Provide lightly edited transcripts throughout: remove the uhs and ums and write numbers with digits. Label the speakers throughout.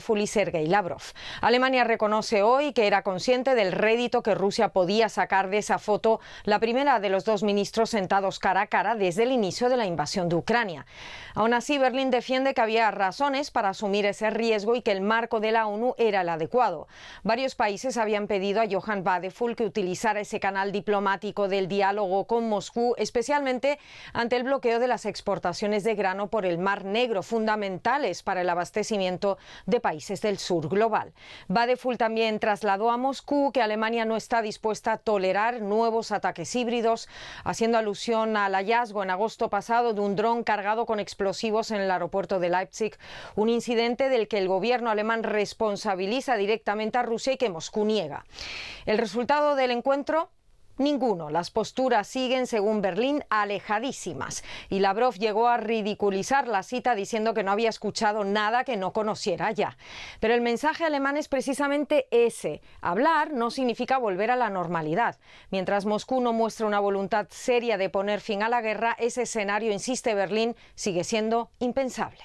Speaker 1: Badeful y Sergei Lavrov. Alemania reconoce hoy que era consciente del rédito que Rusia podía sacar de esa foto, la primera de los dos ministros sentados cara a cara desde el inicio de la invasión de Ucrania. Aún así, Berlín defiende que había razones para asumir ese riesgo y que el marco de la ONU era el adecuado. Varios países habían pedido a Johann Badeful que utilizara ese canal diplomático del diálogo con Moscú, especialmente ante el bloqueo de las exportaciones de grano por el Mar Negro, fundamentales para el abastecimiento de países del sur global. Badeful también trasladó a Moscú que Alemania no está dispuesta a tolerar nuevos ataques híbridos, haciendo alusión al hallazgo en agosto pasado de un dron cargado con explosivos en el aeropuerto de Leipzig, un incidente del que el gobierno alemán responsabiliza directamente a Rusia y que Moscú niega. El resultado del encuentro: ninguno. Las posturas siguen, según Berlín, alejadísimas. Y Lavrov llegó a ridiculizar la cita diciendo que no había escuchado nada que no conociera ya. Pero el mensaje alemán es precisamente ese. Hablar no significa volver a la normalidad. Mientras Moscú no muestra una voluntad seria de poner fin a la guerra, ese escenario, insiste Berlín, sigue siendo impensable.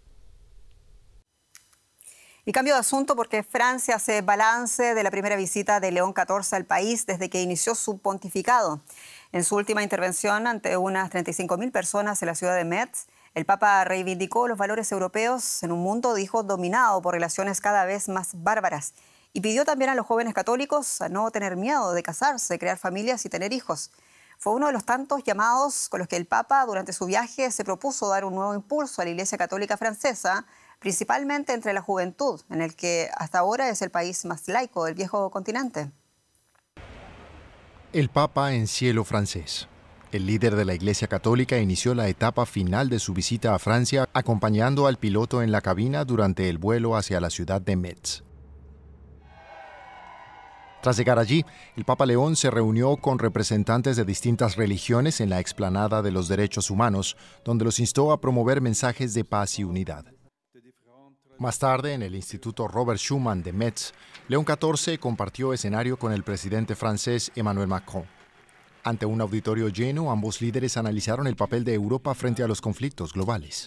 Speaker 2: Y cambio de asunto porque Francia hace balance de la primera visita de León XIV al país desde que inició su pontificado. En su última intervención ante unas 35.000 personas en la ciudad de Metz, el Papa reivindicó los valores europeos en un mundo, dijo, dominado por relaciones cada vez más bárbaras. Y pidió también a los jóvenes católicos a no tener miedo de casarse, crear familias y tener hijos. Fue uno de los tantos llamados con los que el Papa durante su viaje se propuso dar un nuevo impulso a la Iglesia Católica francesa, principalmente entre la juventud, en el que hasta ahora es el país más laico del viejo continente.
Speaker 3: El Papa en cielo francés. El líder de la Iglesia Católica inició la etapa final de su visita a Francia, acompañando al piloto en la cabina durante el vuelo hacia la ciudad de Metz. Tras llegar allí, el Papa León se reunió con representantes de distintas religiones en la explanada de los derechos humanos, donde los instó a promover mensajes de paz y unidad. Más tarde, en el Instituto Robert Schuman de Metz, León XIV compartió escenario con el presidente francés Emmanuel Macron. Ante un auditorio lleno, ambos líderes analizaron el papel de Europa frente a los conflictos globales.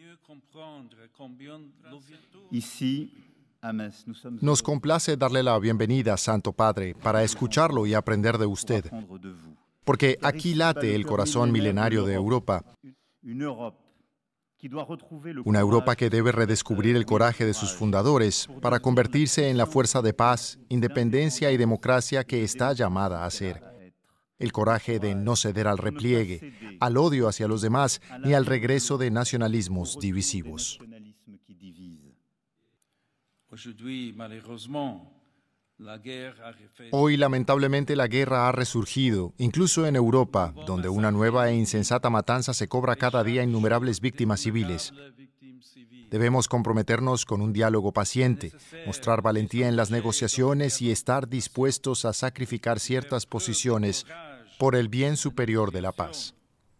Speaker 3: Nos complace darle la bienvenida, Santo Padre, para escucharlo y aprender de usted, porque aquí late el corazón milenario de Europa. Una Europa que debe redescubrir el coraje de sus fundadores para convertirse en la fuerza de paz, independencia y democracia que está llamada a ser. El coraje de no ceder al repliegue, al odio hacia los demás, ni al regreso de nacionalismos divisivos. Hoy, lamentablemente, la guerra ha resurgido, incluso en Europa, donde una nueva e insensata matanza se cobra cada día innumerables víctimas civiles. Debemos comprometernos con un diálogo paciente, mostrar valentía en las negociaciones y estar dispuestos a sacrificar ciertas posiciones por el bien superior de la paz.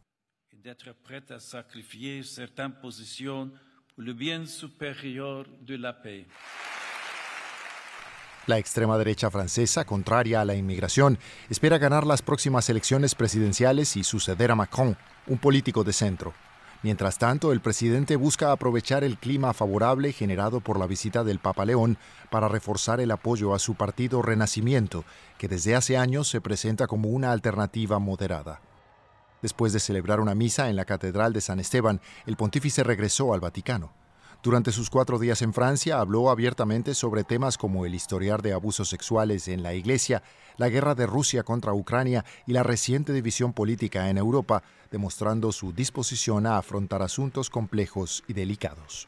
Speaker 3: La extrema derecha francesa, contraria a la inmigración, espera ganar las próximas elecciones presidenciales y suceder a Macron, un político de centro. Mientras tanto, el presidente busca aprovechar el clima favorable generado por la visita del Papa León para reforzar el apoyo a su partido Renacimiento, que desde hace años se presenta como una alternativa moderada. Después de celebrar una misa en la Catedral de San Esteban, el pontífice regresó al Vaticano. Durante sus 4 días en Francia, habló abiertamente sobre temas como el historial de abusos sexuales en la Iglesia, la guerra de Rusia contra Ucrania y la reciente división política en Europa, demostrando su disposición a afrontar asuntos complejos y delicados.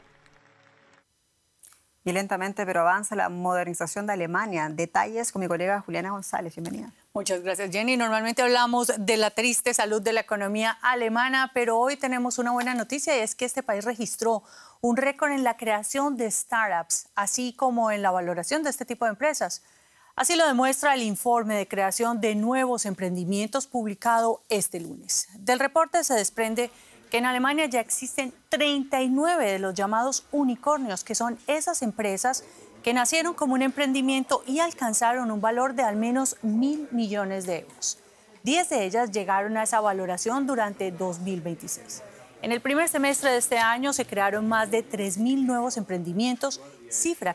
Speaker 2: Y lentamente, pero avanza la modernización de Alemania. Detalles con mi colega Juliana González. Bienvenida.
Speaker 4: Muchas gracias, Jenny. Normalmente hablamos de la triste salud de la economía alemana, pero hoy tenemos una buena noticia y es que este país registró un récord en la creación de startups, así como en la valoración de este tipo de empresas. Así lo demuestra el informe de creación de nuevos emprendimientos publicado este lunes. Del reporte se desprende que en Alemania ya existen 39 de los llamados unicornios, que son esas empresas que nacieron como un emprendimiento y alcanzaron un valor de al menos 1.000 millones de euros. 10 de ellas llegaron a esa valoración durante 2026. En el primer semestre de este año se crearon más de 3.000 nuevos emprendimientos, cifra